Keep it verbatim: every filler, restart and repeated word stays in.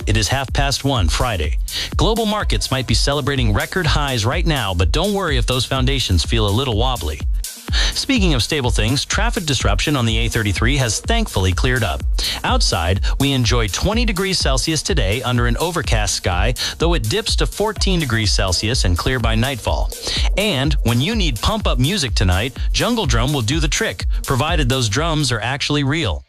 It is half past one Friday. Global markets might be celebrating record highs right now, but don't worry if those foundations feel a little wobbly. Speaking of stable things, traffic disruption on the A thirty-three has thankfully cleared up. Outside, we enjoy twenty degrees Celsius today under an overcast sky, though it dips to fourteen degrees Celsius and clear by nightfall. And when you need pump-up music tonight, Jungle Drum will do the trick, provided those drums are actually real.